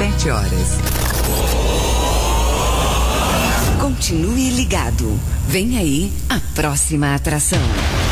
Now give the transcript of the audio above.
17 horas. Continue ligado. Vem aí a próxima atração.